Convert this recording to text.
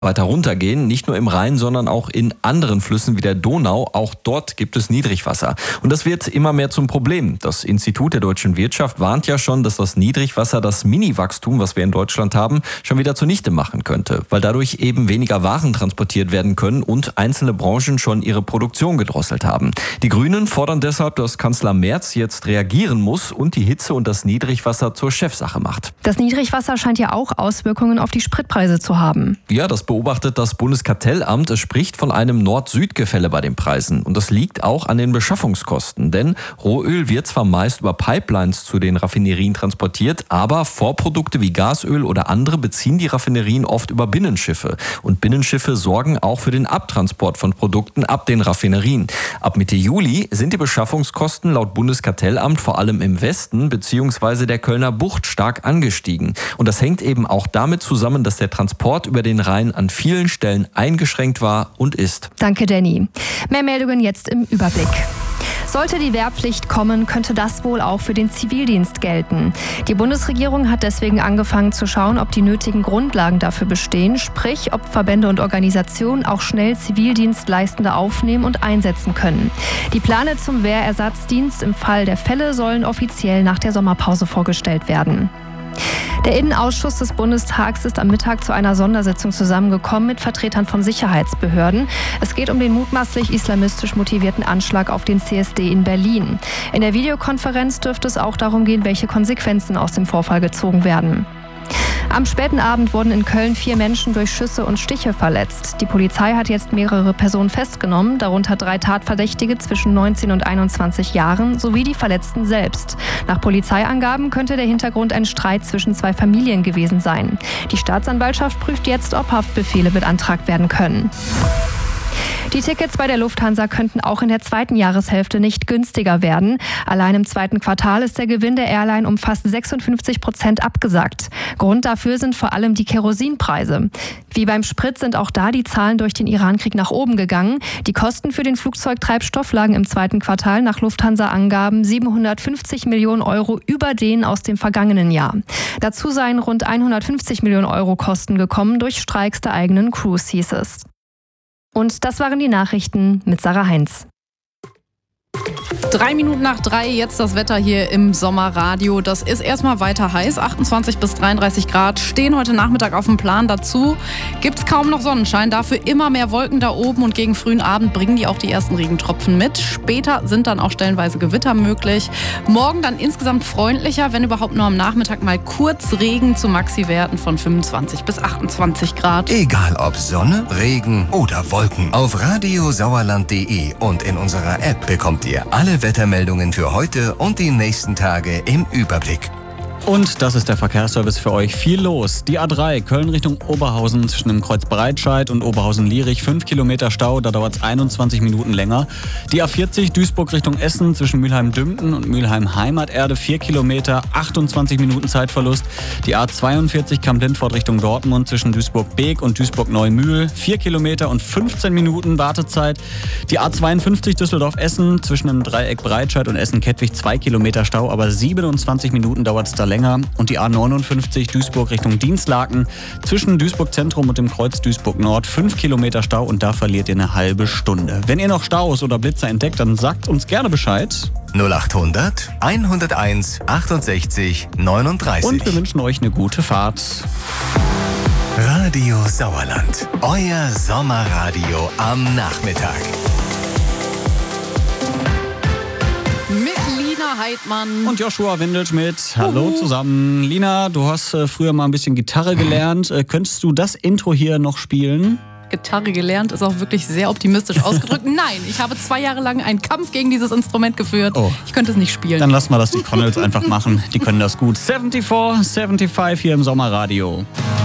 weiter runtergehen, nicht nur im Rhein, sondern auch in anderen Flüssen wie der Donau. Auch dort gibt es Niedrigwasser. Und das wird immer mehr zum Problem. Das Institut der deutschen Wirtschaft warnt ja schon, dass das Niedrigwasser das Mini-Wachstum, was wir in Deutschland haben, schon wieder zunichte machen könnte, weil dadurch eben weniger Waren transportiert werden können und einzelne Branchen schon ihre Produktion gedrosselt haben. Die Grünen fordern deshalb, dass Kanzler Merz jetzt reagieren muss und die Hitze und das Niedrigwasser zur Chefsache macht. Das Niedrigwasser scheint ja auch Auswirkungen auf die Spritpreise zu haben. Ja, das beobachtet das Bundeskartellamt. Es spricht von einem Nord-Süd-Gefälle bei den Preisen. Und das liegt auch an den Beschaffungskosten. Denn Rohöl wird zwar meist über Pipelines zu den Raffinerien transportiert, aber Vorprodukte wie Gasöl oder andere beziehen die Raffinerien oft über Binnenschiffe. Und Binnenschiffe sorgen auch für den Abtransport von Produkten ab den Raffinerien. Ab Mitte Juli sind die Beschaffungskosten laut Bundeskartellamt vor allem im Westen bzw. der Kölner Bucht stark angestiegen. Und das hängt eben auch damit zusammen, dass der Transport über den Rhein an vielen Stellen eingeschränkt war und ist. Danke, Danny. Mehr Meldungen jetzt im Überblick. Sollte die Wehrpflicht kommen, könnte das wohl auch für den Zivildienst gelten. Die Bundesregierung hat deswegen angefangen zu schauen, ob die nötigen Grundlagen dafür bestehen, sprich, ob Verbände und Organisationen auch schnell Zivildienstleistende aufnehmen und einsetzen können. Die Pläne zum Wehrersatzdienst im Fall der Fälle sollen offiziell nach der Sommerpause vorgestellt werden. Der Innenausschuss des Bundestags ist am Mittag zu einer Sondersitzung zusammengekommen mit Vertretern von Sicherheitsbehörden. Es geht um den mutmaßlich islamistisch motivierten Anschlag auf den CSD in Berlin. In der Videokonferenz dürfte es auch darum gehen, welche Konsequenzen aus dem Vorfall gezogen werden. Am späten Abend wurden in Köln 4 Menschen durch Schüsse und Stiche verletzt. Die Polizei hat jetzt mehrere Personen festgenommen, darunter 3 Tatverdächtige zwischen 19 und 21 Jahren sowie die Verletzten selbst. Nach Polizeiangaben könnte der Hintergrund ein Streit zwischen 2 Familien gewesen sein. Die Staatsanwaltschaft prüft jetzt, ob Haftbefehle beantragt werden können. Die Tickets bei der Lufthansa könnten auch in der zweiten Jahreshälfte nicht günstiger werden. Allein im zweiten Quartal ist der Gewinn der Airline um fast 56% abgesackt. Grund dafür sind vor allem die Kerosinpreise. Wie beim Sprit sind auch da die Zahlen durch den Irankrieg nach oben gegangen. Die Kosten für den Flugzeugtreibstoff lagen im zweiten Quartal nach Lufthansa-Angaben 750 Millionen Euro über denen aus dem vergangenen Jahr. Dazu seien rund 150 Millionen Euro Kosten gekommen durch Streiks der eigenen Crews, hieß es. Und das waren die Nachrichten mit Sarah Heinz. 3 Minuten nach 3, jetzt das Wetter hier im Sommerradio. Das ist erstmal weiter heiß, 28 bis 33 Grad stehen heute Nachmittag auf dem Plan. Dazu gibt es kaum noch Sonnenschein, dafür immer mehr Wolken da oben und gegen frühen Abend bringen die auch die ersten Regentropfen mit. Später sind dann auch stellenweise Gewitter möglich. Morgen dann insgesamt freundlicher, wenn überhaupt nur am Nachmittag mal kurz Regen zu Maxi-Werten von 25 bis 28 Grad. Egal ob Sonne, Regen oder Wolken, auf radiosauerland.de und in unserer App bekommt ihr alle Wettermeldungen für heute und die nächsten Tage im Überblick. Und das ist der Verkehrsservice für euch. Viel los. Die A3 Köln Richtung Oberhausen zwischen dem Kreuz Breitscheid und Oberhausen-Lierich. 5 Kilometer Stau, da dauert es 21 Minuten länger. Die A40 Duisburg Richtung Essen zwischen Mülheim-Dümpten und Mülheim-Heimaterde. 4 Kilometer, 28 Minuten Zeitverlust. Die A42 Kamp-Lindfort Richtung Dortmund zwischen Duisburg-Beek und Duisburg-Neumühl. 4 Kilometer und 15 Minuten Wartezeit. Die A52 Düsseldorf-Essen zwischen dem Dreieck Breitscheid und Essen-Kettwig. 2 Kilometer Stau, aber 27 Minuten dauert es da länger. Und die A59 Duisburg Richtung Dienstlaken zwischen Duisburg Zentrum und dem Kreuz Duisburg Nord 5 Kilometer Stau und da verliert ihr eine halbe Stunde. Wenn ihr noch Staus oder Blitzer entdeckt, dann sagt uns gerne Bescheid. 0800 101 68 39. Und wir wünschen euch eine gute Fahrt. Radio Sauerland, euer Sommerradio am Nachmittag. Mit Lina Heidmann Und Joshua Windelschmidt. Hallo zusammen. Lina, du hast früher mal ein bisschen Gitarre gelernt. Könntest du das Intro hier noch spielen? Gitarre gelernt ist auch wirklich sehr optimistisch ausgedrückt. Nein, ich habe 2 Jahre lang einen Kampf gegen dieses Instrument geführt. Oh. Ich könnte es nicht spielen. Dann lassen wir das die Connells einfach machen. Die können das gut. 74, 75 hier im Sommerradio.